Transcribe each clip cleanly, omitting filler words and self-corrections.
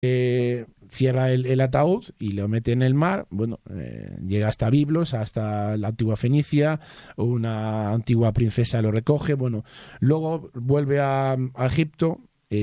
cierra el ataúd y lo mete en el mar. Bueno, llega hasta Biblos, hasta la antigua Fenicia, una antigua princesa lo recoge. Bueno, luego vuelve a Egipto.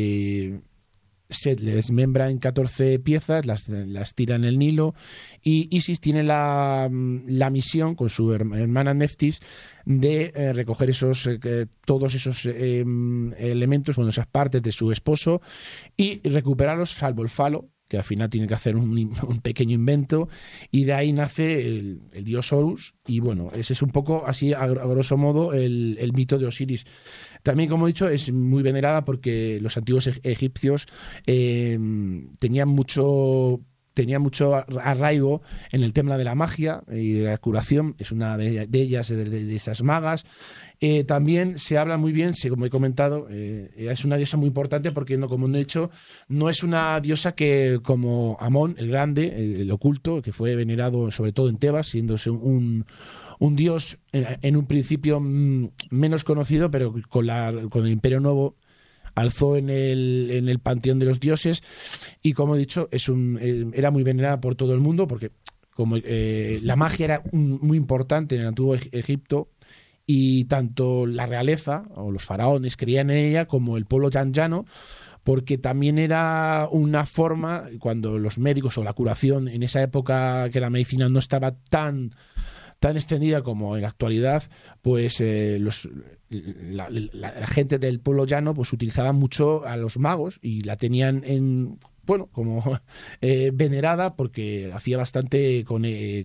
Se le desmembra en 14 piezas, las tira en el Nilo, y Isis tiene la misión con su hermana Neftis de recoger todos esos elementos, bueno, esas partes de su esposo, y recuperarlos, salvo el falo, que al final tiene que hacer un pequeño invento, y de ahí nace el dios Horus. Y bueno, ese es un poco así, a grosso modo, el mito de Osiris. También, como he dicho, es muy venerada porque los antiguos egipcios tenían mucho arraigo en el tema de la magia y de la curación. Es una de ellas, de esas magas. También se habla muy bien, como he comentado, es una diosa muy importante porque, no, como he dicho, no es una diosa que, como Amón el Grande, el oculto, que fue venerado sobre todo en Tebas, siéndose un dios en un principio menos conocido, pero con el Imperio Nuevo alzó en el panteón de los dioses. Y, como he dicho, era muy venerada por todo el mundo porque como la magia era muy importante en el antiguo Egipto, y tanto la realeza o los faraones creían en ella como el pueblo llano, porque también era una forma, cuando los médicos o la curación en esa época, que la medicina no estaba tan extendida como en la actualidad, pues la gente del pueblo llano pues utilizaba mucho a los magos y la tenían como venerada, porque hacía bastante con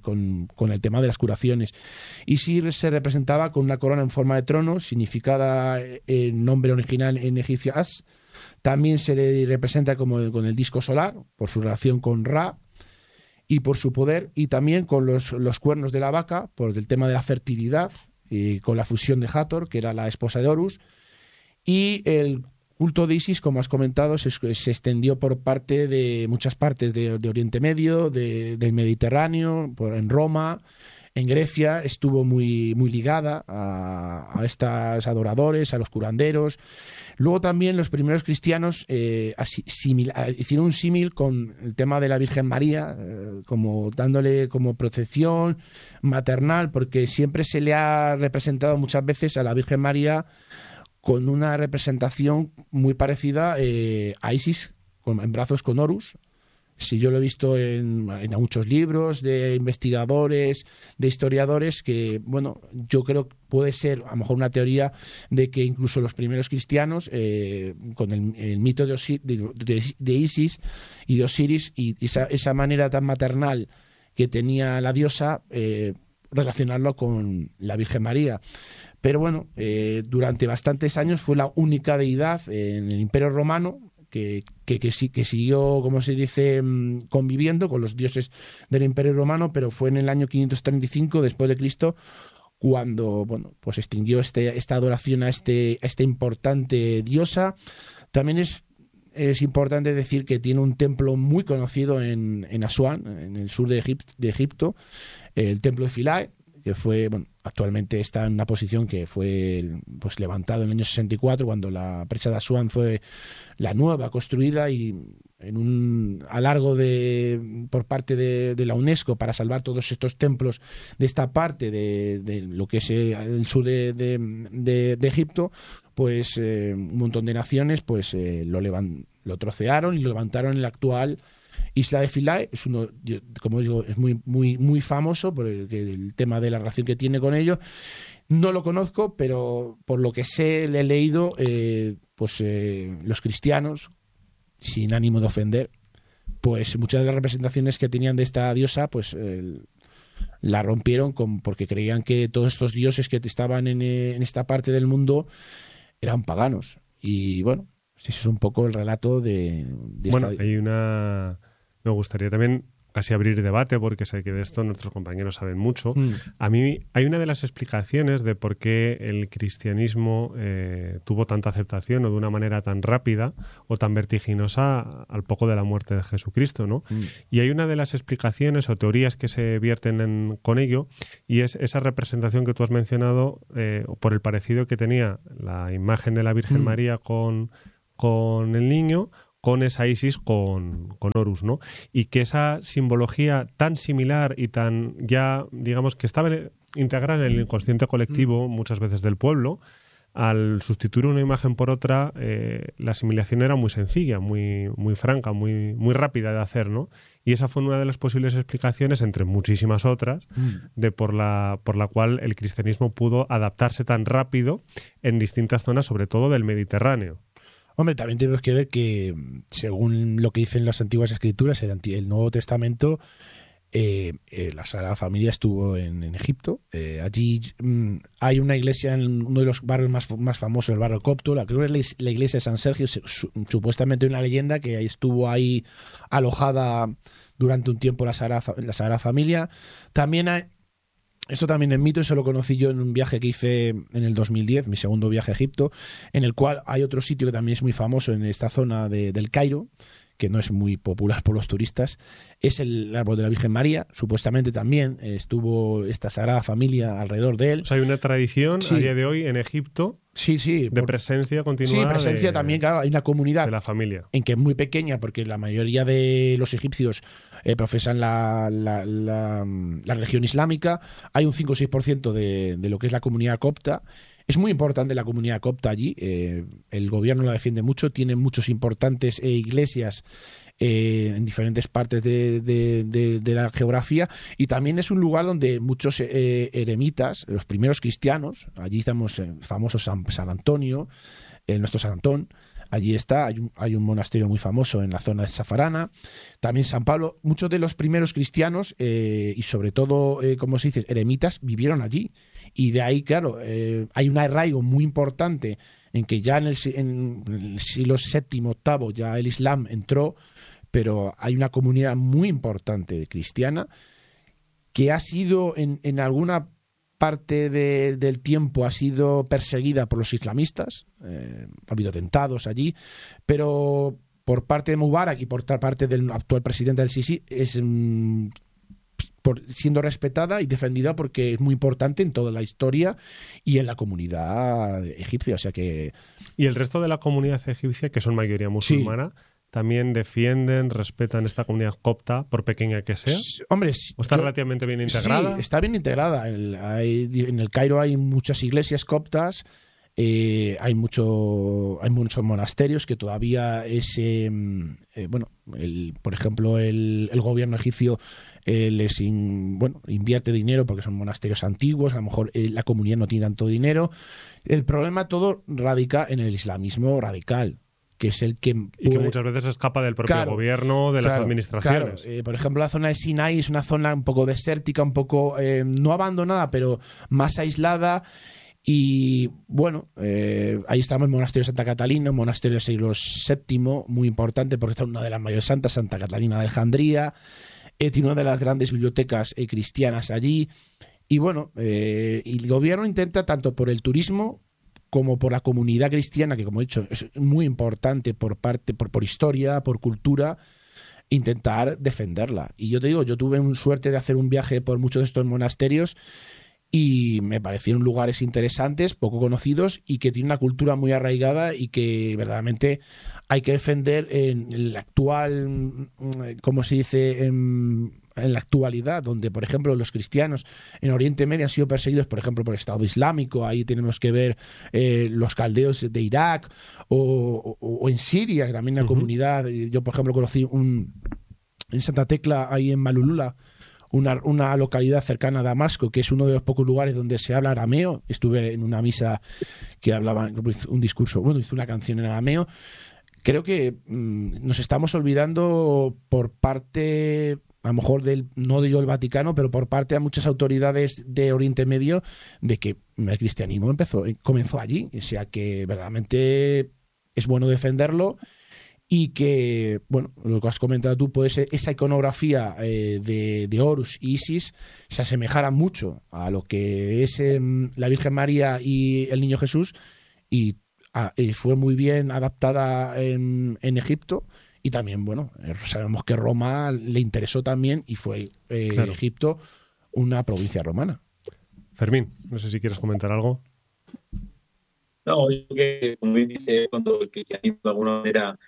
el tema de las curaciones. Y sí se representaba con una corona en forma de trono, significada en nombre original en egipcio As. También se le representa como con el disco solar, por su relación con Ra y por su poder, y también con los cuernos de la vaca, por el tema de la fertilidad, y con la fusión de Hathor, que era la esposa de Horus. Y el culto de Isis, como has comentado, se extendió por muchas partes de Oriente Medio, del Mediterráneo, en Roma, en Grecia. Estuvo muy, muy ligada a estos adoradores, a los curanderos. Luego también los primeros cristianos hicieron un símil con el tema de la Virgen María, como dándole como protección maternal, porque siempre se le ha representado muchas veces a la Virgen María con una representación muy parecida a Isis, en brazos con Horus. Sí, yo lo he visto en muchos libros de investigadores, de historiadores, que, bueno, yo creo que puede ser a lo mejor una teoría de que incluso los primeros cristianos, con el mito de Isis y de Osiris, y esa manera tan maternal que tenía la diosa, relacionarlo con la Virgen María. Pero bueno, durante bastantes años fue la única deidad en el Imperio Romano que siguió, como se dice, conviviendo con los dioses del Imperio Romano, pero fue en el año 535 después de Cristo cuando, bueno, pues extinguió esta adoración a esta importante diosa. También es importante decir que tiene un templo muy conocido en Asuán, en el sur de Egipto, el templo de Philae, que fue, bueno, actualmente está en una posición que fue pues levantado en el año 64, cuando la presa de Asuán fue la nueva construida, y en un alargo por parte de la UNESCO para salvar todos estos templos de esta parte de lo que es el sur de Egipto, pues un montón de naciones pues lo trocearon y lo levantaron en la actual Isla de Philae. Como digo, es muy, muy, muy famoso por el tema de la relación que tiene con ello. No lo conozco, pero por lo que sé, le he leído, los cristianos, sin ánimo de ofender, pues muchas de las representaciones que tenían de esta diosa, pues la rompieron porque creían que todos estos dioses que estaban en esta parte del mundo eran paganos. Y bueno, ese es un poco el relato de Bueno, esta... Me gustaría también casi abrir debate, porque sé que de esto nuestros compañeros saben mucho. A mí hay una de las explicaciones de por qué el cristianismo tuvo tanta aceptación, o de una manera tan rápida o tan vertiginosa, al poco de la muerte de Jesucristo, ¿no? Y hay una de las explicaciones o teorías que se vierten con ello, y es esa representación que tú has mencionado, por el parecido que tenía la imagen de la Virgen María con el niño, con esa Isis, con Horus, ¿no? Y que esa simbología tan similar y tan ya, digamos, que estaba integrada en el inconsciente colectivo muchas veces del pueblo, al sustituir una imagen por otra, la asimilación era muy sencilla, muy, muy franca, muy, muy rápida de hacer, ¿no? Y esa fue una de las posibles explicaciones, entre muchísimas otras, de por la cual el cristianismo pudo adaptarse tan rápido en distintas zonas, sobre todo del Mediterráneo. Hombre, también tenemos que ver que, según lo que dicen las antiguas escrituras, el Nuevo Testamento, la Sagrada Familia estuvo en Egipto. Allí hay una iglesia en uno de los barrios más famosos, el barrio copto, creo que es la iglesia de San Sergio, supuestamente una leyenda que estuvo ahí alojada durante un tiempo la Sagrada Familia. También esto también es mito, eso lo conocí yo en un viaje que hice en el 2010, mi segundo viaje a Egipto, en el cual hay otro sitio que también es muy famoso en esta zona del Cairo, que no es muy popular por los turistas, es el árbol de la Virgen María. Supuestamente también estuvo esta Sagrada Familia alrededor de él. O sea, hay una tradición a día de hoy en Egipto de presencia continuada. Sí, presencia también, claro, hay una comunidad de la familia. En que es muy pequeña, porque la mayoría de los egipcios profesan la religión islámica. Hay un 5 o 6% de lo que es la comunidad copta. Es muy importante la comunidad copta allí, el gobierno la defiende mucho, tiene muchas importantes iglesias en diferentes partes de la geografía, y también es un lugar donde muchos eremitas, los primeros cristianos, allí estamos famosos San Antonio, nuestro San Antón. Allí está, hay un monasterio muy famoso en la zona de Safarana, también San Pablo. Muchos de los primeros cristianos y sobre todo, como se dice, eremitas, vivieron allí. Y de ahí, claro, hay un arraigo muy importante en que ya en el siglo VII, VIII ya el Islam entró, pero hay una comunidad muy importante cristiana que ha sido en alguna parte del tiempo ha sido perseguida por los islamistas, ha habido atentados allí, pero por parte de Mubarak y por parte del actual presidente del Sisi es siendo respetada y defendida porque es muy importante en toda la historia y en la comunidad egipcia. O sea que... Y el resto de la comunidad egipcia, que son mayoría musulmana, también defienden, respetan esta comunidad copta, por pequeña que sea. Hombre, ¿O está relativamente bien integrada? Sí, está bien integrada. En el Cairo hay muchas iglesias coptas, hay muchos monasterios que todavía por ejemplo, el gobierno egipcio invierte dinero porque son monasterios antiguos, a lo mejor la comunidad no tiene tanto dinero. El problema todo radica en el islamismo radical, que es el que muchas veces escapa del propio gobierno, de las administraciones. Claro. Por ejemplo, la zona de Sinai es una zona un poco desértica, un poco no abandonada, pero más aislada. Y bueno, ahí estamos el monasterio de Santa Catalina, un monasterio del siglo VII, muy importante porque está una de las mayores santas, Santa Catalina de Alejandría. Tiene una de las grandes bibliotecas cristianas allí. Y bueno, y el gobierno intenta, tanto por el turismo como por la comunidad cristiana, que como he dicho es muy importante por historia, por cultura, intentar defenderla. Y yo te digo, yo tuve suerte de hacer un viaje por muchos de estos monasterios y me parecieron lugares interesantes, poco conocidos y que tienen una cultura muy arraigada y que verdaderamente hay que defender en el actual, ¿cómo se dice?, en la actualidad, donde, por ejemplo, los cristianos en Oriente Medio han sido perseguidos, por ejemplo, por el Estado Islámico. Ahí tenemos que ver los caldeos de Irak o en Siria, que también hay una comunidad. Yo, por ejemplo, conocí en Santa Tecla, ahí en Malulula, una localidad cercana a Damasco, que es uno de los pocos lugares donde se habla arameo. Estuve en una misa que hablaba, un discurso, hizo una canción en arameo. Creo que nos estamos olvidando por parte, a lo mejor no digo el Vaticano, pero por parte de muchas autoridades de Oriente Medio, de que el cristianismo comenzó allí. O sea que verdaderamente es bueno defenderlo. Y que, bueno, lo que has comentado tú, puede ser esa iconografía de Horus y Isis se asemejara mucho a lo que es la Virgen María y el Niño Jesús, y fue muy bien adaptada en Egipto. Y también, bueno, sabemos que Roma le interesó también y fue Egipto una provincia romana. Fermín, no sé si quieres comentar algo. No, yo creo que, como bien dice, cuando el cristianismo de alguna manera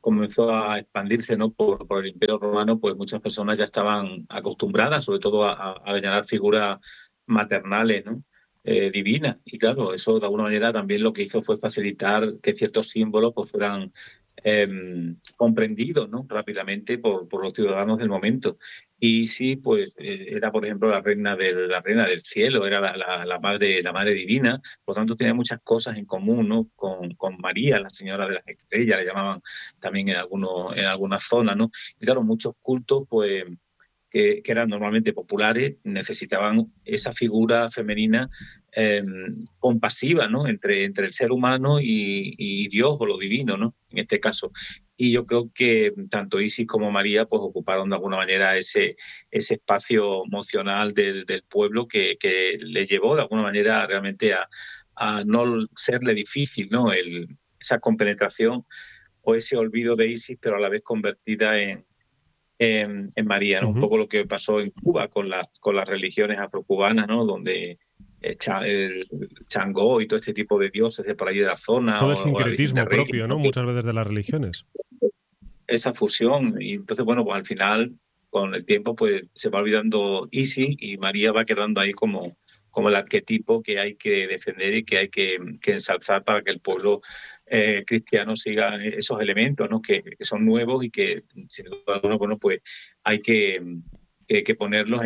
comenzó a expandirse, ¿no? por el Imperio Romano, pues muchas personas ya estaban acostumbradas, sobre todo a venerar figuras maternales, ¿no? Divinas. Y claro, eso de alguna manera también lo que hizo fue facilitar que ciertos símbolos pues fueran comprendidos, ¿no? rápidamente por los ciudadanos del momento. Y sí, pues era, por ejemplo, la reina del cielo, era la madre divina, por lo tanto tenía muchas cosas en común, ¿no? con María, la señora de las estrellas, le llamaban también en algunas zonas, ¿no? Y claro, muchos cultos, pues que eran normalmente populares, necesitaban esa figura femenina eh, compasiva, ¿no? Entre el ser humano y Dios o lo divino, ¿no? En este caso. Y yo creo que tanto Isis como María pues ocuparon de alguna manera ese espacio emocional del pueblo que le llevó de alguna manera realmente a no serle difícil, ¿no? Esa compenetración o ese olvido de Isis, pero a la vez convertida en María, ¿no? Un Ujú. poco lo que pasó en Cuba con las religiones afrocubanas, ¿no? Donde el Changó y todo este tipo de dioses de por ahí de la zona, Todo el o la Virgen de sincretismo Reiki, propio, ¿no? ¿no? Muchas veces de las religiones. Esa fusión. Y entonces, bueno, pues al final, con el tiempo, pues se va olvidando Isis y María va quedando ahí como el arquetipo que hay que defender y que hay que ensalzar para que el pueblo cristiano siga esos elementos, ¿no? Que son nuevos y que, sin duda alguna, bueno, pues hay que ponerlos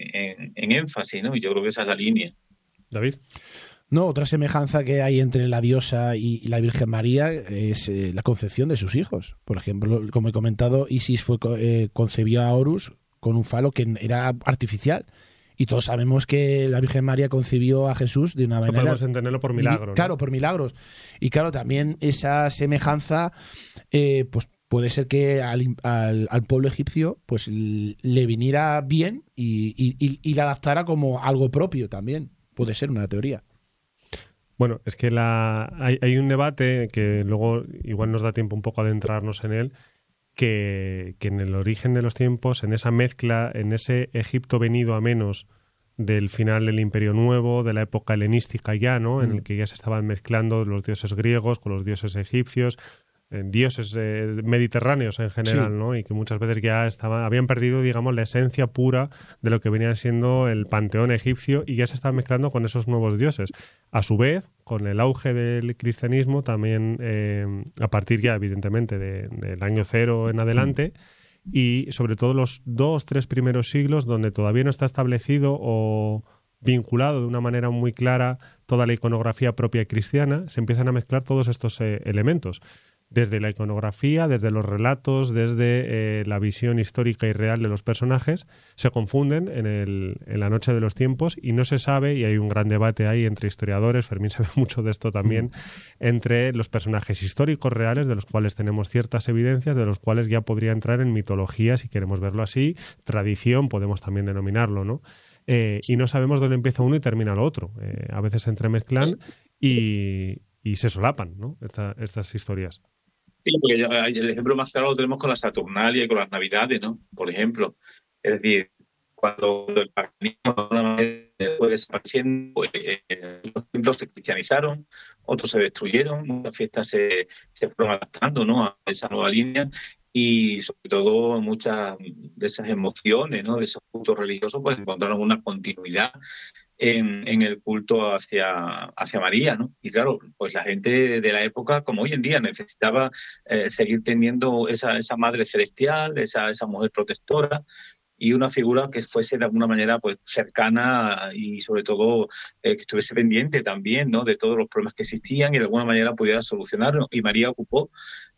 en énfasis, ¿no? Y yo creo que esa es la línea. David. No, otra semejanza que hay entre la diosa y la Virgen María es la concepción de sus hijos. Por ejemplo, como he comentado, Isis concebió a Horus con un falo que era artificial. Y todos sabemos que la Virgen María concibió a Jesús de una Eso manera... podemos entenderlo por milagro, ¿no? Claro, por milagros. Y claro, también esa semejanza, pues puede ser que al pueblo egipcio pues le viniera bien y la adaptara como algo propio también. Puede ser una teoría. Bueno, es que hay un debate que luego igual nos da tiempo un poco a adentrarnos en él, que en el origen de los tiempos, en esa mezcla, en ese Egipto venido a menos del final del Imperio Nuevo, de la época helenística ya, ¿no? En el que ya se estaban mezclando los dioses griegos con los dioses egipcios, dioses mediterráneos en general, Sí. ¿no? Y que muchas veces ya habían perdido, digamos, la esencia pura de lo que venía siendo el panteón egipcio y ya se estaban mezclando con esos nuevos dioses. A su vez, con el auge del cristianismo, también a partir ya, evidentemente, del año cero en adelante, y sobre todo los 2-3 primeros siglos, donde todavía no está establecido o vinculado de una manera muy clara toda la iconografía propia cristiana, se empiezan a mezclar todos estos elementos. Desde la iconografía, desde los relatos, desde la visión histórica y real de los personajes, se confunden en la noche de los tiempos y no se sabe, y hay un gran debate ahí entre historiadores, Fermín sabe mucho de esto también, entre los personajes históricos reales, de los cuales tenemos ciertas evidencias, de los cuales ya podría entrar en mitología, si queremos verlo así, tradición, podemos también denominarlo, ¿no? Y no sabemos dónde empieza uno y termina lo otro. A veces se entremezclan y se solapan, ¿no? Estas historias. Sí, porque el ejemplo más claro lo tenemos con la Saturnalia y con las Navidades, ¿no? Por ejemplo. Es decir, cuando el paganismo de alguna manera fue desapareciendo, pues, los templos se cristianizaron, otros se destruyeron, muchas fiestas se fueron adaptando, ¿no? a esa nueva línea y sobre todo muchas de esas emociones, ¿no? de esos cultos religiosos, pues encontraron una continuidad en el culto hacia María, ¿no? Y claro, pues la gente de la época, como hoy en día, necesitaba seguir teniendo esa madre celestial, esa mujer protectora y una figura que fuese de alguna manera pues cercana y sobre todo que estuviese pendiente también, ¿no? de todos los problemas que existían y de alguna manera pudiera solucionarlos. Y María ocupó,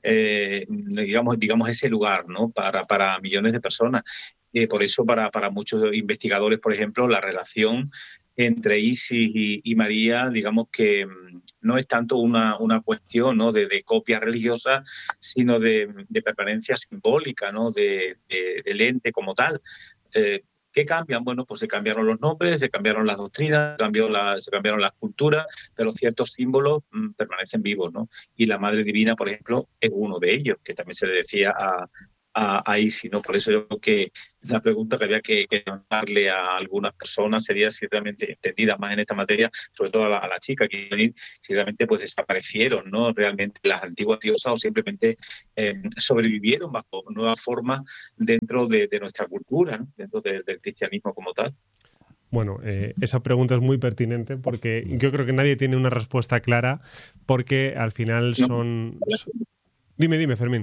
digamos ese lugar, ¿no? para millones de personas. Por eso para muchos investigadores, por ejemplo, la relación entre Isis y María, digamos que no es tanto una cuestión, ¿no? de copia religiosa, sino de permanencia simbólica, ¿no? del ente como tal. ¿Qué cambian? Bueno, pues se cambiaron los nombres, se cambiaron las doctrinas, se cambiaron las culturas, pero ciertos símbolos permanecen vivos, ¿no? Y la Madre Divina, por ejemplo, es uno de ellos, que también se le decía a Isis, ¿no? Por eso yo creo que la pregunta que había que darle a algunas personas sería si realmente entendidas más en esta materia, sobre todo a la chica que venir, si realmente pues desaparecieron, ¿no? Realmente las antiguas diosas o simplemente sobrevivieron bajo nuevas formas dentro de nuestra cultura, ¿no? Dentro del cristianismo como tal. Bueno, esa pregunta es muy pertinente porque yo creo que nadie tiene una respuesta clara porque al final son... Dime, Fermín.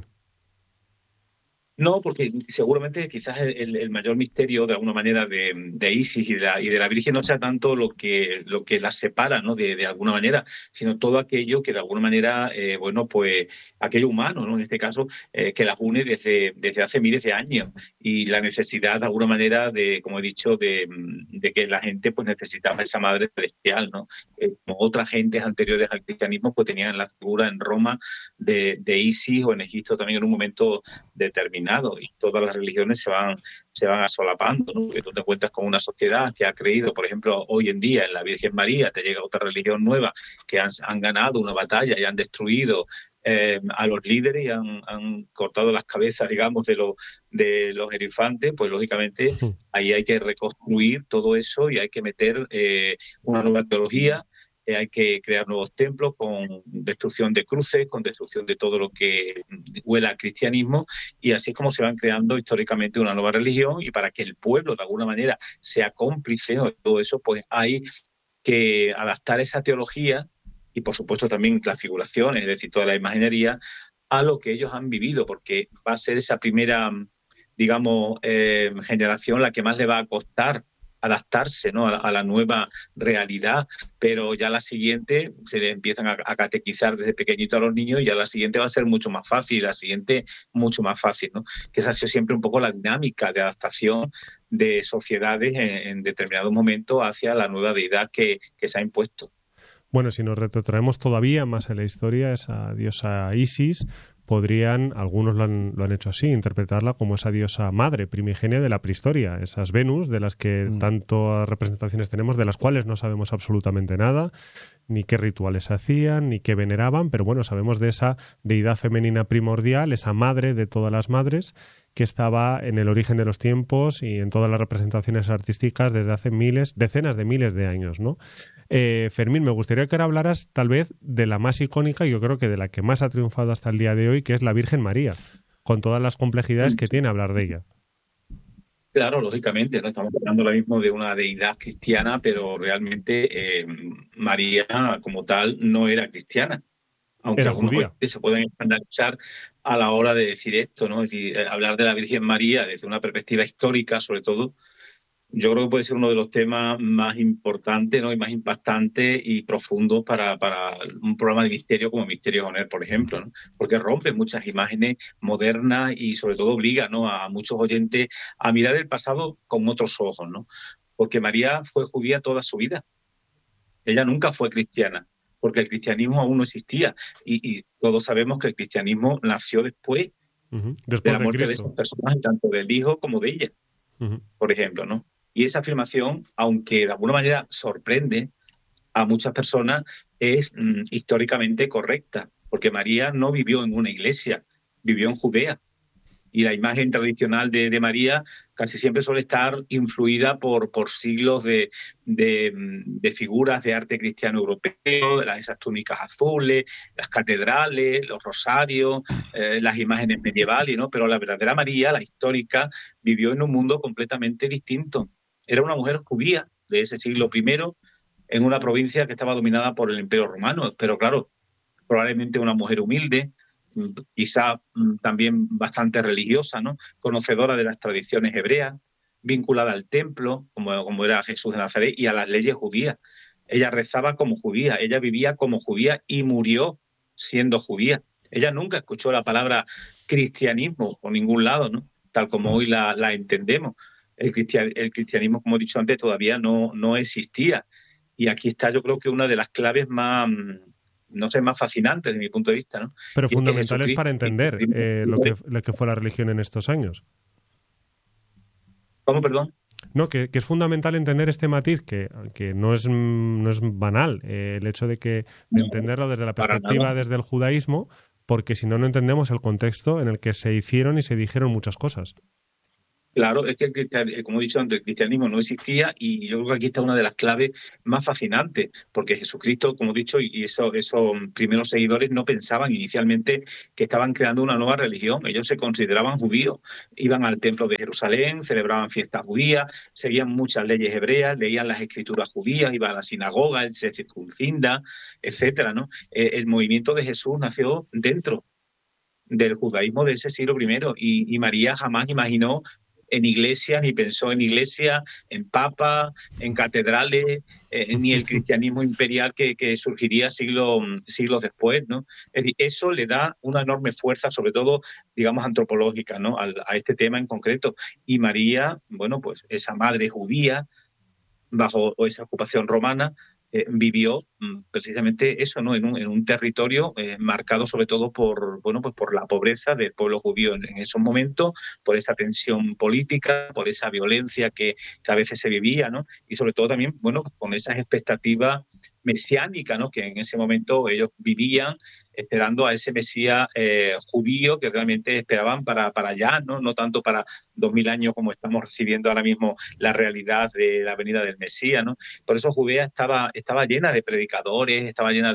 No, porque seguramente quizás el mayor misterio de alguna manera de Isis y de la Virgen no sea tanto lo que las separa, ¿no? De alguna manera, sino todo aquello que de alguna manera, bueno, pues aquello humano, ¿no? En este caso, que las une desde hace miles de años y la necesidad de alguna manera de, como he dicho, de que la gente pues necesitaba esa madre celestial, ¿no? Como otras gentes anteriores al cristianismo pues tenían la figura en Roma de Isis o en Egipto también en un momento determinado y todas las religiones se van asolapando, ¿no? Porque tú te encuentras con una sociedad que ha creído, por ejemplo, hoy en día en la Virgen María, te llega otra religión nueva que han ganado una batalla y han destruido a los líderes y han cortado las cabezas, digamos, de los erifantes, pues lógicamente ahí hay que reconstruir todo eso y hay que meter una nueva teología. Hay que crear nuevos templos con destrucción de cruces, con destrucción de todo lo que huela al cristianismo, y así es como se van creando históricamente una nueva religión, y para que el pueblo de alguna manera sea cómplice de todo eso, pues hay que adaptar esa teología y por supuesto también las figuraciones, es decir, toda la imaginería, a lo que ellos han vivido, porque va a ser esa primera, digamos, generación la que más le va a costar adaptarse, ¿no? A la nueva realidad, pero ya la siguiente se le empiezan a catequizar desde pequeñito a los niños y ya la siguiente va a ser mucho más fácil, la siguiente mucho más fácil, ¿no? Que esa ha sido siempre un poco la dinámica de adaptación de sociedades en determinados momentos hacia la nueva deidad que se ha impuesto. Bueno, si nos retrotraemos todavía más en la historia, esa diosa Isis, algunos lo han hecho así, interpretarla como esa diosa madre primigenia de la prehistoria, esas Venus de las que tantas representaciones tenemos, de las cuales no sabemos absolutamente nada, ni qué rituales hacían, ni qué veneraban, pero bueno, sabemos de esa deidad femenina primordial, esa madre de todas las madres, que estaba en el origen de los tiempos y en todas las representaciones artísticas desde hace decenas de miles de años, ¿no? Fermín, me gustaría que ahora hablaras tal vez de la más icónica, y yo creo que de la que más ha triunfado hasta el día de hoy, que es la Virgen María, con todas las complejidades que tiene hablar de ella. Claro, lógicamente, no estamos hablando ahora mismo de una deidad cristiana, pero realmente María como tal no era cristiana, aunque Era algunos judía. se pueden escandalizar a la hora de decir esto, ¿no? Es decir, hablar de la Virgen María desde una perspectiva histórica, sobre todo, yo creo que puede ser uno de los temas más importantes, ¿no? Y más impactantes y profundos para un programa de misterio como Misterio con él, por ejemplo, ¿no? Porque rompe muchas imágenes modernas y sobre todo obliga, ¿no? A muchos oyentes a mirar el pasado con otros ojos, ¿no? Porque María fue judía toda su vida. Ella nunca fue cristiana, porque el cristianismo aún no existía. Y todos sabemos que el cristianismo nació después de Después la de muerte de esos Cristo. personajes, tanto del hijo como de ella, por ejemplo, ¿no? Y esa afirmación, aunque de alguna manera sorprende a muchas personas, es históricamente correcta, porque María no vivió en una iglesia, vivió en Judea. Y la imagen tradicional de María casi siempre suele estar influida por siglos de figuras de arte cristiano europeo, esas túnicas azules, las catedrales, los rosarios, las imágenes medievales, ¿no? Pero la verdadera María, la histórica, vivió en un mundo completamente distinto. Era una mujer judía de ese siglo I, en una provincia que estaba dominada por el Imperio Romano, pero claro, probablemente una mujer humilde, quizá también bastante religiosa, ¿no? Conocedora de las tradiciones hebreas, vinculada al templo, como era Jesús de Nazaret, y a las leyes judías. Ella rezaba como judía, ella vivía como judía y murió siendo judía. Ella nunca escuchó la palabra cristianismo por ningún lado, ¿no? Tal como hoy la entendemos. El cristianismo, como he dicho antes, todavía no existía. Y aquí está, yo creo que una de las claves más, no sé, más fascinantes desde mi punto de vista, ¿no? Pero Y es que fundamentales para Jesucristo, entender lo que fue la religión en estos años. ¿Cómo, perdón? No, que es fundamental entender este matiz, que no es banal, el hecho de entenderlo desde la perspectiva, desde el judaísmo, porque si no, no entendemos el contexto en el que se hicieron y se dijeron muchas cosas. Claro, es que, como he dicho antes, el cristianismo no existía y yo creo que aquí está una de las claves más fascinantes, porque Jesucristo, como he dicho, y esos primeros seguidores no pensaban inicialmente que estaban creando una nueva religión. Ellos se consideraban judíos, iban al templo de Jerusalén, celebraban fiestas judías, seguían muchas leyes hebreas, leían las escrituras judías, iban a la sinagoga, él se circuncida, etcétera, ¿no? El movimiento de Jesús nació dentro del judaísmo de ese siglo primero y María jamás imaginó en iglesias, ni pensó en iglesias, en papas, en catedrales, ni el cristianismo imperial que surgiría siglos después, ¿no? Es decir, eso le da una enorme fuerza, sobre todo, digamos, antropológica, ¿no? A este tema en concreto. Y María, bueno, pues esa madre judía, bajo esa ocupación romana, vivió precisamente eso, ¿no? En un territorio marcado sobre todo por, bueno, pues por la pobreza del pueblo judío en esos momentos, por esa tensión política, por esa violencia que a veces se vivía, ¿no? Y sobre todo también, bueno, con esas expectativas mesiánicas, ¿no? Que en ese momento ellos vivían esperando a ese Mesías judío que realmente esperaban para allá, ¿no? No tanto para 2000 años como estamos recibiendo ahora mismo la realidad de la venida del Mesías, ¿no? Por eso Judea estaba llena de predicadores, estaba llena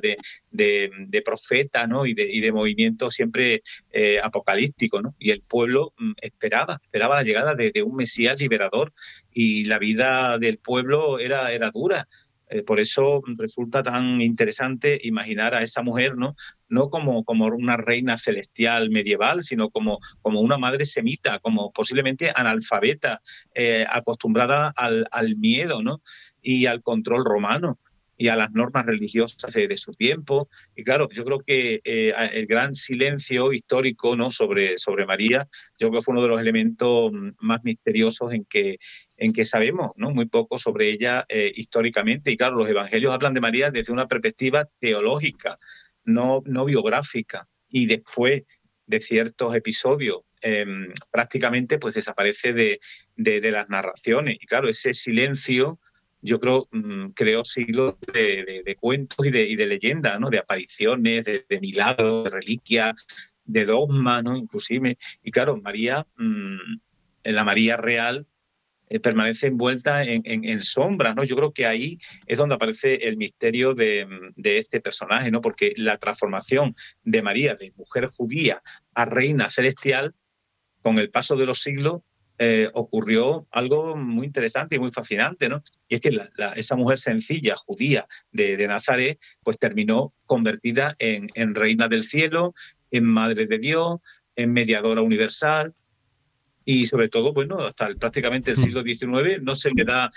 de profetas, ¿no? Y de movimientos siempre apocalípticos, ¿no? Y el pueblo esperaba la llegada de un Mesías liberador y la vida del pueblo era dura. Por eso resulta tan interesante imaginar a esa mujer, ¿no? No como una reina celestial medieval, sino como una madre semita, como posiblemente analfabeta, acostumbrada al miedo, ¿no? Y al control romano y a las normas religiosas de su tiempo. Y claro, yo creo que el gran silencio histórico, ¿no? sobre María, yo creo que fue uno de los elementos más misteriosos en que sabemos, ¿no? Muy poco sobre ella históricamente. Y claro, los evangelios hablan de María desde una perspectiva teológica, no biográfica. Y después de ciertos episodios, prácticamente pues desaparece de las narraciones. Y claro, ese silencio, yo creo, creó siglos de cuentos y de leyendas, ¿no? De apariciones, de milagros, de reliquias, de dogmas, ¿no? Inclusive. Y claro, María, en la María real, permanece envuelta en sombras, ¿no? Yo creo que ahí es donde aparece el misterio de este personaje, ¿no? Porque la transformación de María, de mujer judía a reina celestial, con el paso de los siglos, ocurrió algo muy interesante y muy fascinante, ¿no? Y es que esa mujer sencilla, judía, de Nazaret, pues terminó convertida en reina del cielo, en madre de Dios, en mediadora universal. Y sobre todo, bueno, hasta prácticamente el siglo XIX no se le da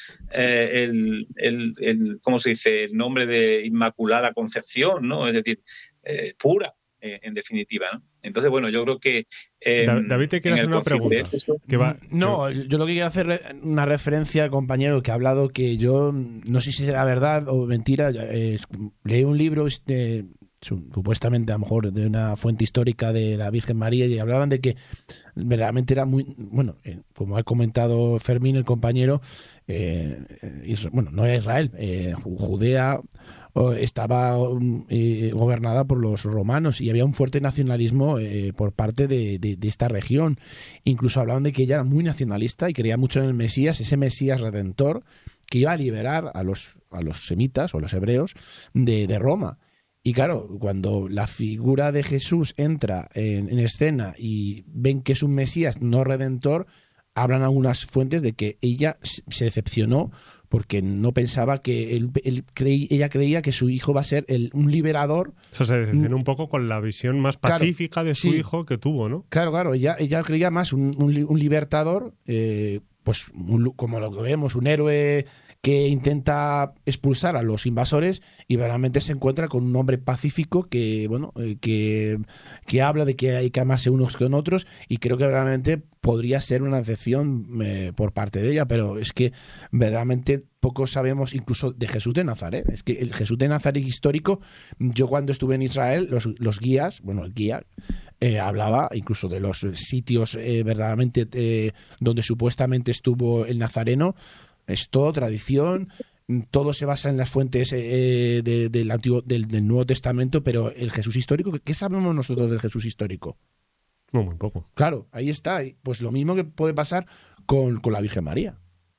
¿cómo se dice?, el nombre de Inmaculada Concepción, ¿no? Es decir, pura, en definitiva, ¿no? Entonces, bueno, yo creo que David te quiere hacer una pregunta. No, yo lo que quiero hacer es una referencia, compañero, que ha hablado, que yo no sé si será verdad o mentira. Leí un libro supuestamente a lo mejor de una fuente histórica de la Virgen María, y hablaban de que verdaderamente era muy, bueno, como ha comentado Fermín, el compañero, bueno, no era Israel, Judea estaba gobernada por los romanos y había un fuerte nacionalismo por parte de esta región. Incluso hablaban de que ella era muy nacionalista y creía mucho en el Mesías, ese Mesías redentor que iba a liberar a los semitas o los hebreos de Roma. Y claro, cuando la figura de Jesús entra en escena y ven que es un Mesías no redentor, hablan algunas fuentes de que ella se decepcionó porque no pensaba que ella creía que su hijo va a ser un liberador. O sea, se decepcionó un poco con la visión más pacífica de su hijo que tuvo, ¿no? Claro, ella creía más un libertador, pues como lo que vemos, un héroe que intenta expulsar a los invasores, y realmente se encuentra con un hombre pacífico que, bueno, que habla de que hay que amarse unos con otros, y creo que realmente podría ser una decepción por parte de ella, pero es que verdaderamente poco sabemos incluso de Jesús de Nazaret. Es que el Jesús de Nazaret histórico, yo cuando estuve en Israel, los guías, bueno, el guía hablaba incluso de los sitios verdaderamente donde supuestamente estuvo el nazareno. Es todo tradición, todo se basa en las fuentes del Nuevo Testamento, pero el Jesús histórico, ¿qué sabemos nosotros del Jesús histórico? No, muy poco. Claro, ahí está. Pues lo mismo que puede pasar con la Virgen María.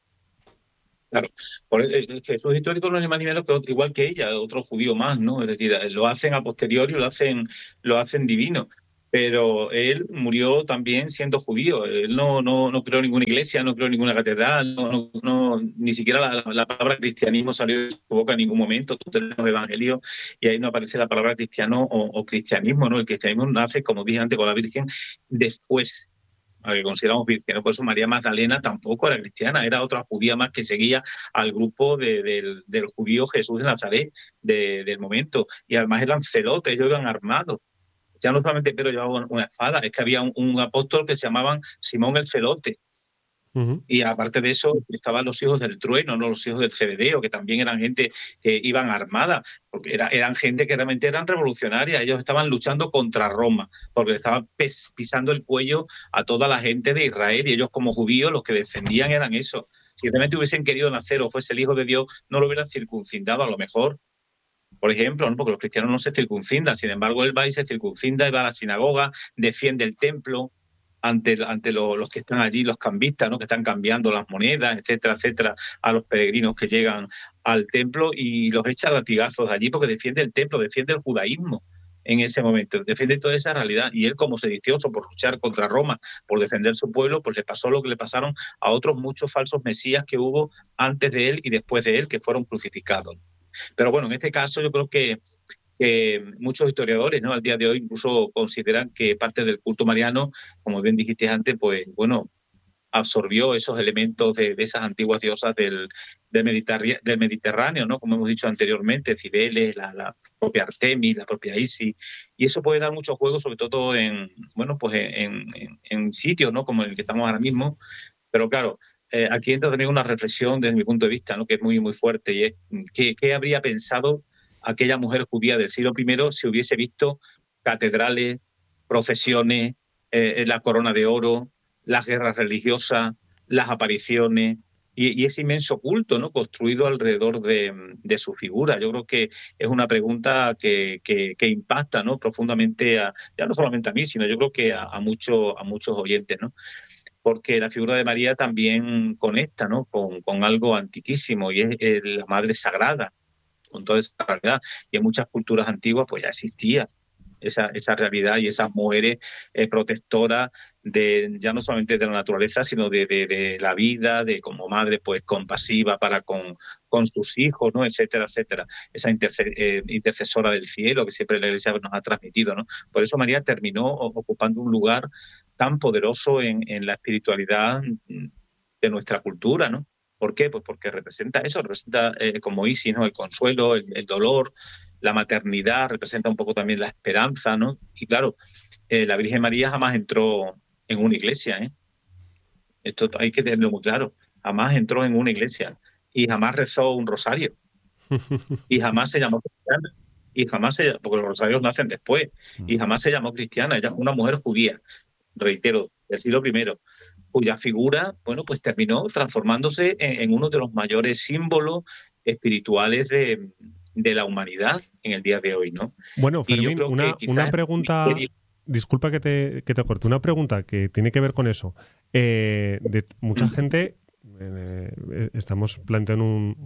Claro, el Jesús histórico no es ni más ni menos que igual que ella, otro judío más, ¿no? Es decir, lo hacen a posteriori, lo hacen divino. Pero él murió también siendo judío. Él no creó ninguna iglesia, no creó ninguna catedral, ni siquiera la palabra cristianismo salió de su boca en ningún momento. Tú tenés los evangelios y ahí no aparece la palabra cristiano o cristianismo, ¿no? El cristianismo nace, como dije antes, con la Virgen después, a que consideramos virgen, ¿no? Por eso María Magdalena tampoco era cristiana, era otra judía más que seguía al grupo del judío Jesús de Nazaret del momento. Y además eran celotes, ellos iban armados. Ya no solamente Pedro llevaba una espada, es que había un apóstol que se llamaban Simón el Celote. Uh-huh. Y aparte de eso, estaban los hijos del trueno, no los hijos del Cebedeo, que también eran gente que iban armada, porque eran gente que realmente eran revolucionarias. Ellos estaban luchando contra Roma, porque le estaban pisando el cuello a toda la gente de Israel, y ellos como judíos los que defendían eran eso. Si realmente hubiesen querido nacer o fuese el hijo de Dios, no lo hubieran circuncidado a lo mejor. Por ejemplo, ¿no? Porque los cristianos no se circuncidan, sin embargo, él va y se circuncida, y va a la sinagoga, defiende el templo ante los que están allí, los cambistas, ¿no? Que están cambiando las monedas, etcétera, etcétera, a los peregrinos que llegan al templo, y los echa latigazos allí porque defiende el templo, defiende el judaísmo en ese momento, defiende toda esa realidad. Y él, como sedicioso por luchar contra Roma, por defender su pueblo, pues le pasó lo que le pasaron a otros muchos falsos mesías que hubo antes de él y después de él, que fueron crucificados. Pero bueno, en este caso yo creo que muchos historiadores, ¿no? Al día de hoy incluso consideran que parte del culto mariano, como bien dijiste antes, pues bueno, absorbió esos elementos de esas antiguas diosas del Mediterráneo, ¿no? Como hemos dicho anteriormente, Cibeles, la propia Artemis, la propia Isis, y eso puede dar mucho juego, sobre todo bueno, pues en sitios, ¿no? Como el que estamos ahora mismo, pero claro, aquí entra también una reflexión desde mi punto de vista, ¿no? Que es muy, muy fuerte, y es ¿qué habría pensado aquella mujer judía del siglo I si hubiese visto catedrales, procesiones, la corona de oro, las guerras religiosas, las apariciones y ese inmenso culto, ¿no? Construido alrededor de su figura? Yo creo que es una pregunta que impacta, ¿no? Profundamente, ya no solamente a mí, sino yo creo que a muchos oyentes, ¿no? Porque la figura de María también conecta, ¿no? con algo antiquísimo, y es la Madre Sagrada, con toda esa realidad. Y en muchas culturas antiguas pues ya existía esa realidad, y esas mujeres protectoras ya no solamente de la naturaleza, sino de la vida, de como madre pues compasiva para con sus hijos, ¿no? Etcétera, etcétera. Esa intercesora del cielo que siempre la Iglesia nos ha transmitido, ¿no? Por eso María terminó ocupando un lugar tan poderoso en la espiritualidad de nuestra cultura, ¿no? ¿Por qué? Pues porque representa eso, representa como Isis, ¿no? El consuelo, el dolor, la maternidad, representa un poco también la esperanza, ¿no? Y claro, la Virgen María jamás entró en una iglesia, ¿eh? Esto hay que tenerlo muy claro. Jamás entró en una iglesia y jamás rezó un rosario y jamás se llamó cristiana y porque los rosarios nacen después, y jamás se llamó cristiana. Ella es una mujer judía, reitero, del siglo I, cuya figura, bueno, pues terminó transformándose en uno de los mayores símbolos espirituales de la humanidad en el día de hoy, ¿no? Bueno, Y yo Fermín, creo que una quizás pregunta, disculpa que te corte, una pregunta que tiene que ver con eso. De mucha gente, estamos planteando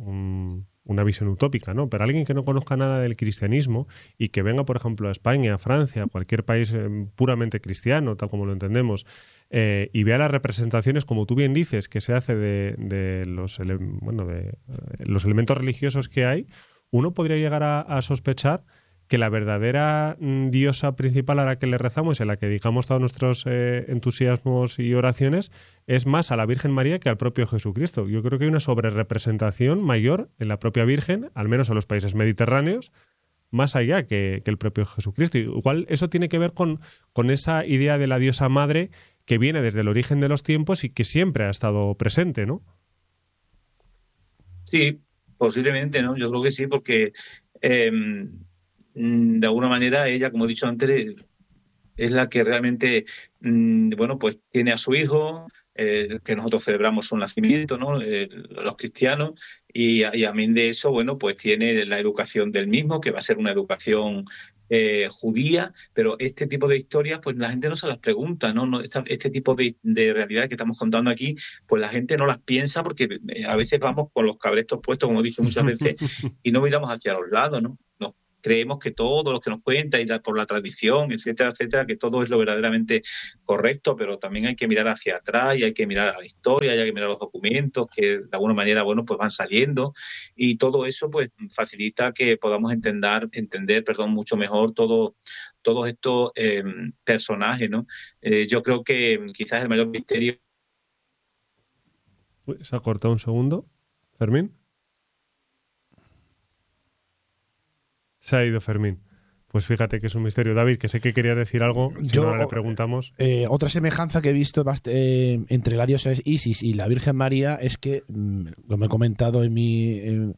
una visión utópica, ¿no? Pero alguien que no conozca nada del cristianismo y que venga, por ejemplo, a España, a Francia, a cualquier país puramente cristiano, tal como lo entendemos, y vea las representaciones, como tú bien dices, que se hace de los elementos religiosos que hay, uno podría llegar a sospechar que la verdadera diosa principal a la que le rezamos y a la que dedicamos todos nuestros entusiasmos y oraciones es más a la Virgen María que al propio Jesucristo. Yo creo que hay una sobrerepresentación mayor en la propia Virgen, al menos en los países mediterráneos, más allá que el propio Jesucristo. Igual eso tiene que ver con esa idea de la diosa madre que viene desde el origen de los tiempos y que siempre ha estado presente, ¿no? sí, posiblemente, ¿no? Yo creo que sí, porque de alguna manera ella, como he dicho antes, es la que realmente, bueno, pues tiene a su hijo, que nosotros celebramos su nacimiento, ¿no? Los cristianos, y amén de eso, bueno, pues tiene la educación del mismo, que va a ser una educación judía, pero este tipo de historias, pues la gente no se las pregunta, ¿no? Este tipo de realidades que estamos contando aquí, pues la gente no las piensa porque a veces vamos con los cabrestos puestos, como he dicho muchas veces, y no miramos hacia los lados, ¿no? Nos creemos que todo lo que nos cuenta y por la tradición, etcétera, etcétera, que todo es lo verdaderamente correcto, pero también hay que mirar hacia atrás y hay que mirar a la historia y hay que mirar los documentos que de alguna manera, bueno, pues van saliendo, y todo eso pues facilita que podamos entender, mucho mejor todos estos personajes, ¿no? Yo creo que quizás el mayor misterio... Uy, se ha cortado un segundo. ¿Fermín? Se ha ido Fermín. Pues fíjate que es un misterio. David, que sé que querías decir algo, si no, ahora le preguntamos. Otra semejanza que he visto entre la diosa Isis y la Virgen María es que, como he comentado en mi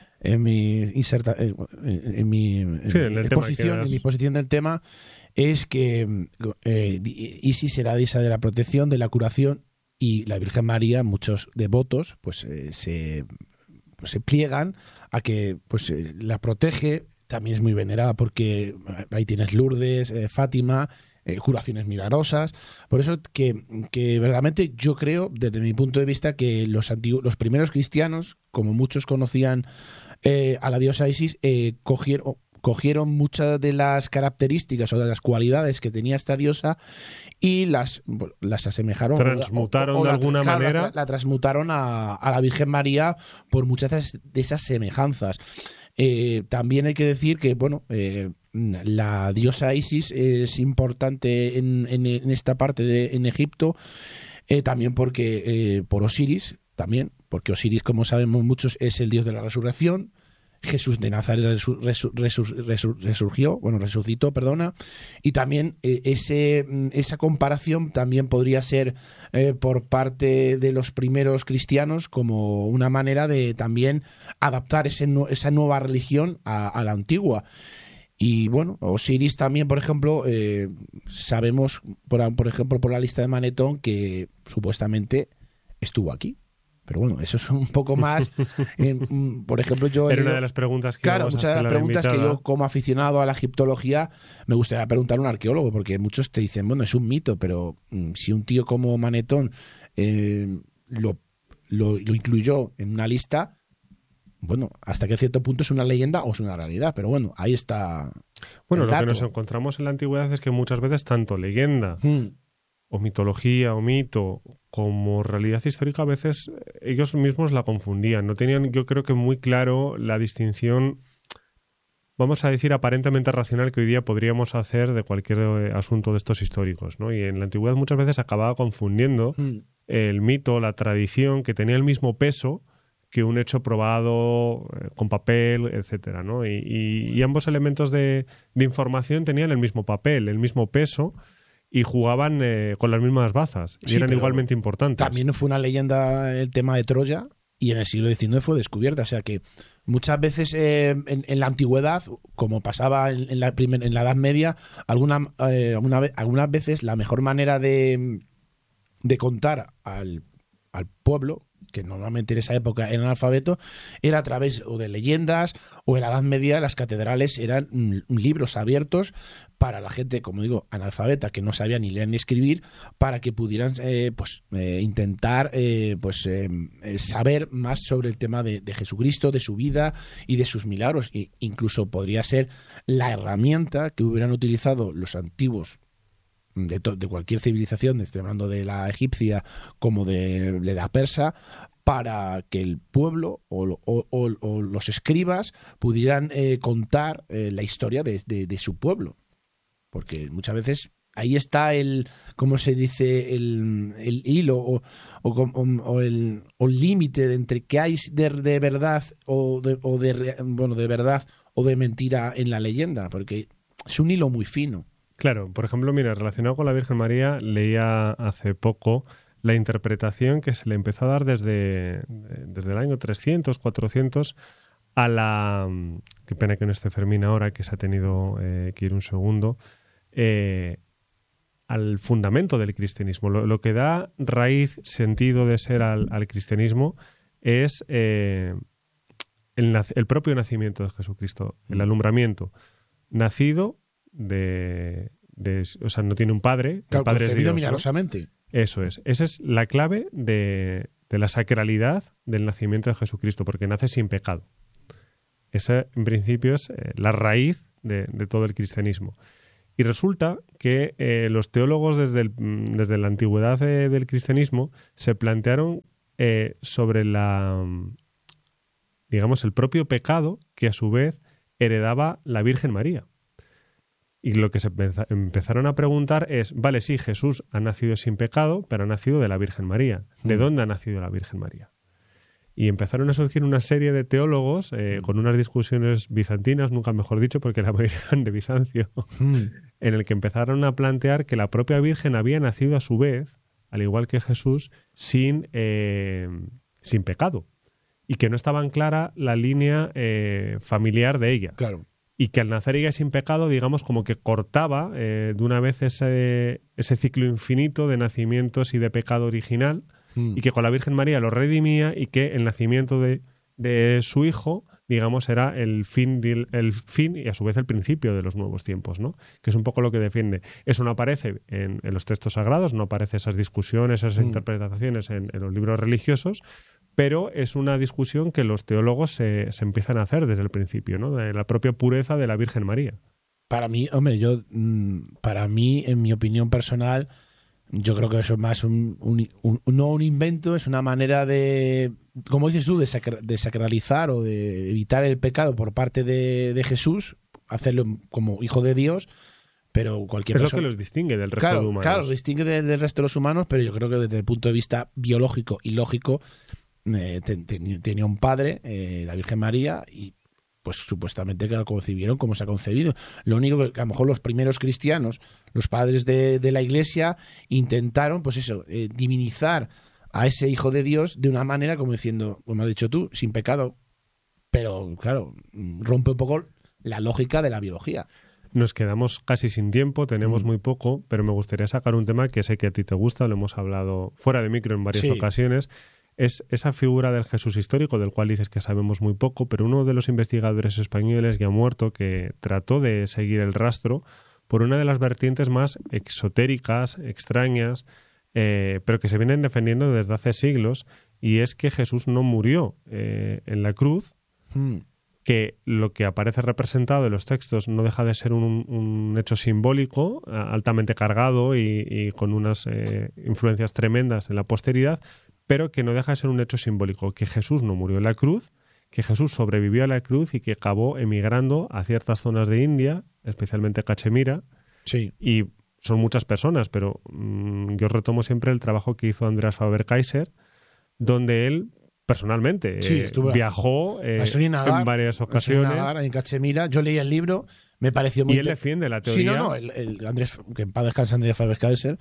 exposición del tema, es que Isis era diosa de la protección, de la curación, y la Virgen María, muchos devotos, pues se pliegan a que la protege. También es muy venerada porque ahí tienes Lourdes, Fátima, curaciones milagrosas. Por eso que verdaderamente yo creo, desde mi punto de vista, que los primeros cristianos, como muchos conocían a la diosa Isis, cogieron muchas de las características o de las cualidades que tenía esta diosa y las asemejaron. Transmutaron de alguna manera. La transmutaron a la Virgen María por muchas de esas semejanzas. También hay que decir que, bueno, la diosa Isis es importante en esta parte en Egipto, también porque por Osiris, porque Osiris, como sabemos muchos, es el dios de la resurrección. Jesús de Nazaret resucitó, y también esa comparación también podría ser por parte de los primeros cristianos como una manera de también adaptar esa nueva religión a la antigua. Y bueno, Osiris también, por ejemplo, sabemos, por ejemplo, por la lista de Manetón, que supuestamente estuvo aquí. Pero bueno, eso es un poco más. Por ejemplo, yo. Era una de las preguntas que. Claro, muchas de las preguntas que yo, como aficionado a la egiptología, me gustaría preguntar a un arqueólogo, porque muchos te dicen, bueno, es un mito, pero si un tío como Manetón lo incluyó en una lista, bueno, hasta que cierto punto es una leyenda o es una realidad, pero bueno, ahí está. Bueno, lo que nos encontramos en la antigüedad es que muchas veces tanto leyenda o mitología o mito como realidad histórica, a veces ellos mismos la confundían. No tenían, yo creo que muy claro la distinción, vamos a decir, aparentemente racional que hoy día podríamos hacer de cualquier asunto de estos históricos, ¿no? Y en la antigüedad muchas veces acababa confundiendo el mito, la tradición, que tenía el mismo peso que un hecho probado con papel, etcétera, ¿no? Y ambos elementos de información tenían el mismo papel, el mismo peso, y jugaban con las mismas bazas, y eran igualmente importantes. También fue una leyenda el tema de Troya, y en el siglo XIX fue descubierta. O sea que muchas veces en la antigüedad, como pasaba en la Edad Media, algunas veces la mejor manera de contar al pueblo, que normalmente en esa época eran analfabetos, era a través o de leyendas, o en la Edad Media las catedrales eran libros abiertos para la gente, como digo, analfabeta, que no sabía ni leer ni escribir, para que pudieran intentar saber más sobre el tema de Jesucristo, de su vida y de sus milagros. E incluso podría ser la herramienta que hubieran utilizado los antiguos de cualquier civilización, estoy hablando de la egipcia como de la persa, para que el pueblo o los escribas pudieran contar la historia de su pueblo. Porque muchas veces ahí está ¿cómo se dice? El hilo o el límite entre qué hay de verdad de verdad o de mentira en la leyenda, porque es un hilo muy fino. Claro, por ejemplo, mira, relacionado con la Virgen María, leía hace poco la interpretación que se le empezó a dar desde el año 300, 400 a la... Qué pena que no esté Fermín ahora, que se ha tenido que ir un segundo. A al fundamento del cristianismo. Lo que da raíz, sentido de ser al cristianismo es el propio nacimiento de Jesucristo, el alumbramiento. Nacido o sea, no tiene un padre, Claro, el padre es Dios, milagrosamente. ¿no? Eso es. Esa es la clave de la sacralidad del nacimiento de Jesucristo, porque nace sin pecado. Esa, en principio, es la raíz de todo el cristianismo. Y resulta que los teólogos desde la antigüedad del cristianismo se plantearon sobre digamos, el propio pecado que a su vez heredaba la Virgen María. Y lo que se empezaron a preguntar es, vale, sí, Jesús ha nacido sin pecado, pero ha nacido de la Virgen María. ¿De dónde ha nacido la Virgen María? Y empezaron a surgir una serie de teólogos con unas discusiones bizantinas, nunca mejor dicho, porque la mayoría eran de Bizancio, en el que empezaron a plantear que la propia Virgen había nacido a su vez, al igual que Jesús, sin pecado. Y que no estaba clara la línea familiar de ella. Claro. Y que al nacer ella sin pecado, digamos, como que cortaba de una vez ese ciclo infinito de nacimientos y de pecado original, y que con la Virgen María lo redimía, y que el nacimiento de su hijo, digamos, era el fin y a su vez el principio de los nuevos tiempos, ¿no? Que es un poco lo que defiende. Eso no aparece en los textos sagrados, no aparece esas discusiones, esas interpretaciones en los libros religiosos, pero es una discusión que los teólogos se empiezan a hacer desde el principio, ¿no? De la propia pureza de la Virgen María. Para mí, hombre, para mí, en mi opinión personal, yo creo que eso es más no un invento, es una manera de, como dices tú, de sacralizar o de evitar el pecado por parte de Jesús, hacerlo como hijo de Dios, pero cualquier persona... Es lo que los distingue del resto de humanos. Claro, los distingue del resto de los humanos, pero yo creo que desde el punto de vista biológico y lógico tenía un padre, la Virgen María, y pues supuestamente que la concibieron como se ha concebido. Lo único que a lo mejor los primeros cristianos, los padres de la Iglesia, intentaron, pues eso, divinizar a ese hijo de Dios de una manera como diciendo, como has dicho tú, sin pecado. Pero claro, rompe un poco la lógica de la biología. Nos quedamos casi sin tiempo, tenemos muy poco, pero me gustaría sacar un tema que sé que a ti te gusta, lo hemos hablado fuera de micro en varias ocasiones. Es esa figura del Jesús histórico, del cual dices que sabemos muy poco, pero uno de los investigadores españoles ya muerto que trató de seguir el rastro por una de las vertientes más exotéricas, extrañas, pero que se vienen defendiendo desde hace siglos, y es que Jesús no murió en la cruz, que lo que aparece representado en los textos no deja de ser un hecho simbólico altamente cargado y con unas influencias tremendas en la posteridad, pero que no deja de ser un hecho simbólico, que Jesús no murió en la cruz, que Jesús sobrevivió a la cruz y que acabó emigrando a ciertas zonas de India, especialmente Cachemira. Sí. Y son muchas personas, pero yo retomo siempre el trabajo que hizo Andreas Faber-Kaiser, donde él personalmente viajó en varias ocasiones. En Cachemira, yo leí el libro, me pareció muy... Y él defiende la teoría... Sí, el Andrés, que en paz descanse Andreas Faber-Kaiser,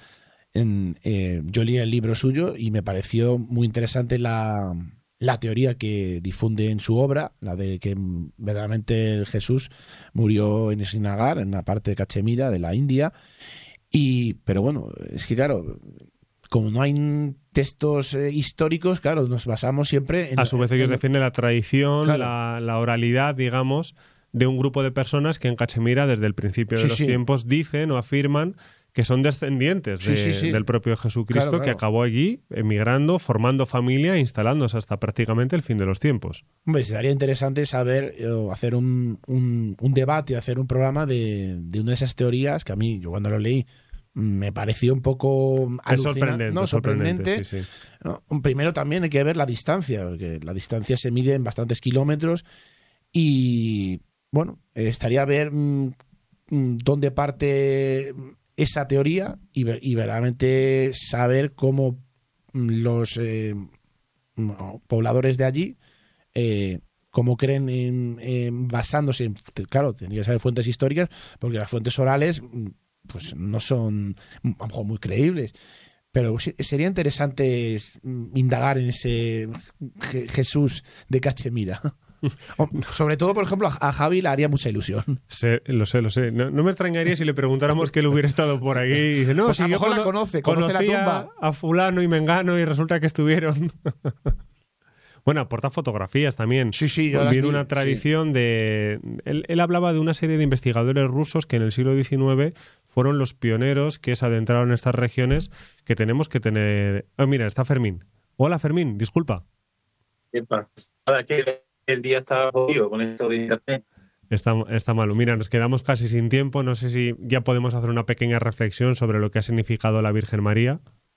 yo leí el libro suyo y me pareció muy interesante la teoría que difunde en su obra, la de que verdaderamente Jesús murió en Srinagar, en una parte de Cachemira, de la India. Pero bueno, es que claro, como no hay textos históricos, claro, nos basamos siempre en... A su vez ellos defienden la tradición, claro, la oralidad, digamos, de un grupo de personas que en Cachemira desde el principio de los tiempos dicen o afirman que son descendientes del propio Jesucristo, claro, que acabó allí emigrando, formando familia e instalándose hasta prácticamente el fin de los tiempos. Hombre, sería interesante saber, hacer un debate, hacer un programa de una de esas teorías que a mí, yo cuando lo leí, me pareció un poco sorprendente. Sí. ¿No? Primero también hay que ver la distancia, porque la distancia se mide en bastantes kilómetros y, bueno, estaría ver dónde parte esa teoría y verdaderamente saber cómo los pobladores de allí cómo creen basándose claro, tendría que saber fuentes históricas, porque las fuentes orales pues no son a lo mejor muy creíbles, pero sería interesante indagar en ese Jesús de Cachemira. Sobre todo, por ejemplo, a Javi le haría mucha ilusión. Lo sé. No me extrañaría si le preguntáramos que él hubiera estado por aquí y dice, no, Pues si a lo yo mejor la conoce la tumba. A fulano y mengano y resulta que estuvieron... Bueno, aporta fotografías también. Sí, yo viene una tradición de... Él hablaba de una serie de investigadores rusos que en el siglo XIX fueron los pioneros que se adentraron en estas regiones que tenemos que tener... mira, está Fermín. Hola, Fermín, disculpa. ¿Qué pasa? Que el día estaba jodido con esto de internet. Está malo. Mira, nos quedamos casi sin tiempo. No sé si ya podemos hacer una pequeña reflexión sobre lo que ha significado la Virgen María.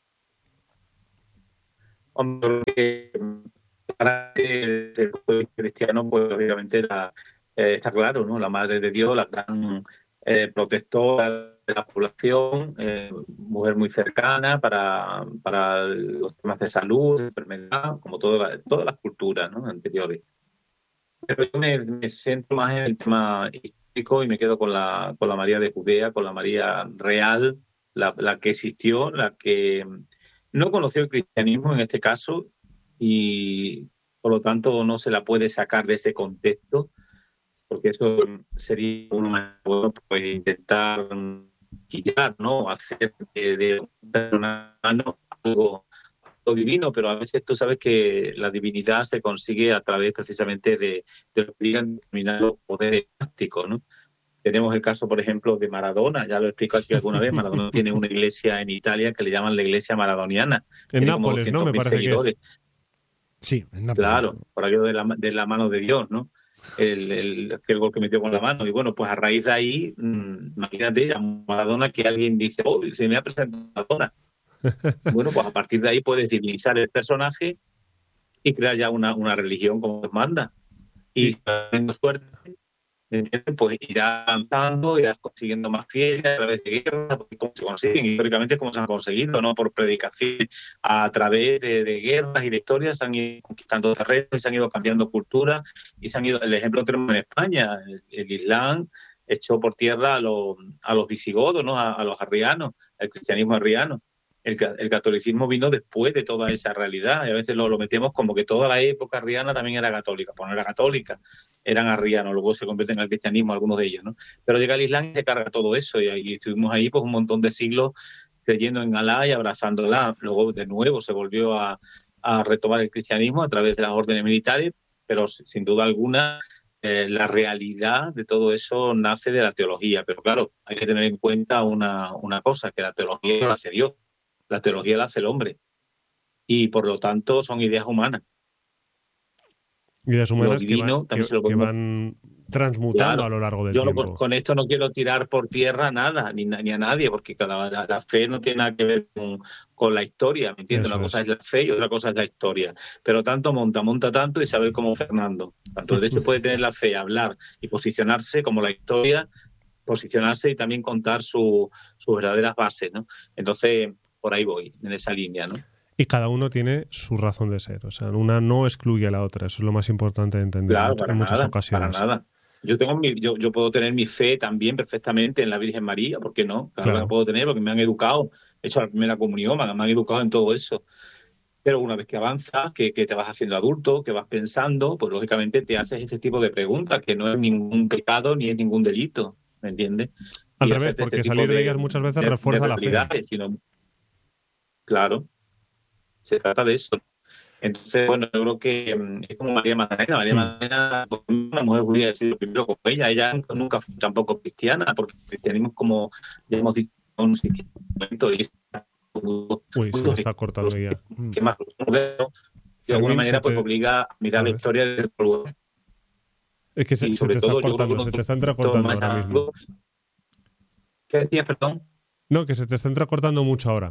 Hombre, para el pueblo cristiano, pues obviamente está claro, ¿no? La Madre de Dios, la gran protectora de la población, mujer muy cercana para los temas de salud, de enfermedad, como todas las culturas, ¿no? Anteriores. Pero yo me centro más en el tema histórico y me quedo con la María de Judea, con la María real, la que existió, la que no conoció el cristianismo en este caso y por lo tanto no se la puede sacar de ese contexto, porque eso sería pues, intentar quillar, ¿no? Hacer de una mano algo divino, pero a veces tú sabes que la divinidad se consigue a través precisamente de lo que digan determinados poderes prácticos, ¿no? Tenemos el caso, por ejemplo, de Maradona, ya lo he explicado aquí alguna vez. Maradona tiene una iglesia en Italia que le llaman la iglesia maradoniana. En tiene Nápoles, como ¿no? Me parece seguidores. que es. Sí, en Nápoles. Claro, por aquello de la mano de Dios, ¿no? El gol que metió con la mano. Y bueno, pues a raíz de ahí, imagínate, a Maradona que alguien dice, oh, se me ha presentado Maradona. Bueno, pues a partir de ahí puedes divinizar el personaje y crear ya una religión como Dios manda. Y teniendo suerte, pues irás avanzando, irás consiguiendo más fieles a través de guerras, porque como se consiguen, históricamente como se han conseguido, no por predicación, a través de guerras y de historias se han ido conquistando terrenos y se han ido cambiando culturas y se han ido, el ejemplo lo tenemos en España, el Islam echó por tierra a los visigodos, ¿no? a los arrianos, el cristianismo arriano. El catolicismo vino después de toda esa realidad y a veces lo metemos como que toda la época arriana también era católica, pues no era católica, eran arrianos, luego se convierten al cristianismo algunos de ellos, ¿no? Pero llega el Islam y se carga todo eso y estuvimos ahí pues un montón de siglos creyendo en Alá y abrazándola. Luego de nuevo se volvió a retomar el cristianismo a través de las órdenes militares, pero sin duda alguna la realidad de todo eso nace de la teología. Pero claro, hay que tener en cuenta una cosa, que la teología la hace Dios. La teología la hace el hombre y por lo tanto son ideas humanas. Ideas humanas divino, que van transmutando a lo largo del tiempo. Yo con esto no quiero tirar por tierra nada, ni a nadie, porque la fe no tiene nada que ver con la historia, ¿me entiendes? Una cosa es la fe y otra cosa es la historia. Pero tanto monta tanto y saber como Fernando. Tanto de hecho puede tener la fe, hablar y posicionarse como la historia, posicionarse y también contar sus verdaderas bases, ¿no? Entonces, por ahí voy, en esa línea, ¿no? Y cada uno tiene su razón de ser. O sea, una no excluye a la otra. Eso es lo más importante de entender en muchas ocasiones. Para nada. Yo puedo tener mi fe también perfectamente en la Virgen María, ¿por qué no? Claro. La puedo tener porque me han educado, he hecho la primera comunión, me han educado en todo eso. Pero una vez que avanzas, que te vas haciendo adulto, que vas pensando, pues lógicamente te haces ese tipo de preguntas, que no es ningún pecado ni es ningún delito, ¿me entiendes? Al revés, porque salir de ellas muchas veces refuerza la fe. Claro. Se trata de eso. Entonces, bueno, yo creo que es como María Magdalena. María Magdalena, pues, una mujer judía, decir primero como ella nunca fue tampoco cristiana, porque tenemos como, ya hemos dicho, un sistema Uy, se me está cortando ya. Que más moderno, de alguna manera, pues obliga a mirar la historia del pueblo. Es que se te está cortando, se te está entrecortando ahora mismo. ¿Qué decías, perdón? No, que se te está entrecortando mucho ahora.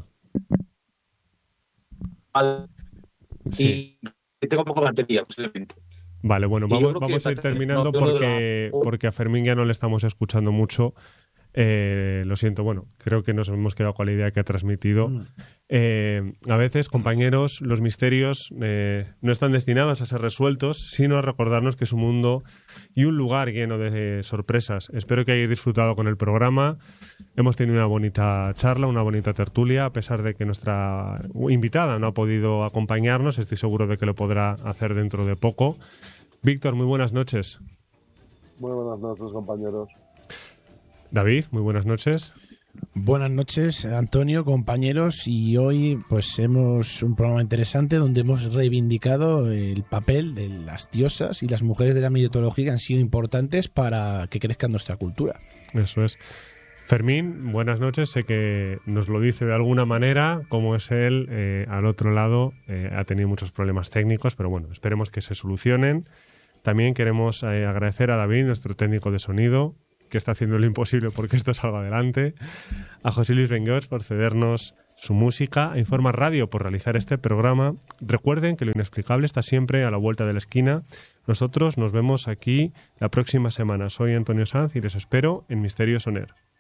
Sí. Y tengo poco de batería, posiblemente. Vale, bueno, vamos a ir terminando porque a Fermín ya no le estamos escuchando mucho. Lo siento, bueno, creo que nos hemos quedado con la idea que ha transmitido. A veces, compañeros, los misterios no están destinados a ser resueltos, sino a recordarnos que es un mundo y un lugar lleno de sorpresas. Espero que hayáis disfrutado con el programa. Hemos tenido una bonita charla, una bonita tertulia, a pesar de que nuestra invitada no ha podido acompañarnos. Estoy seguro de que lo podrá hacer dentro de poco. Víctor, muy buenas noches. Muy buenas noches, compañeros. David, muy buenas noches. Buenas noches, Antonio, compañeros, y hoy pues hemos un programa interesante donde hemos reivindicado el papel de las diosas y las mujeres de la mitología que han sido importantes para que crezca nuestra cultura. Eso es. Fermín, buenas noches. Sé que nos lo dice de alguna manera, como es él, al otro lado ha tenido muchos problemas técnicos, pero bueno, esperemos que se solucionen. También queremos agradecer a David, nuestro técnico de sonido, que está haciendo lo imposible porque esto salga adelante, a José Luis Bengués por cedernos su música, a Informa Radio por realizar este programa. Recuerden que lo inexplicable está siempre a la vuelta de la esquina. Nosotros nos vemos aquí la próxima semana. Soy Antonio Sanz y les espero en Misterios On Air.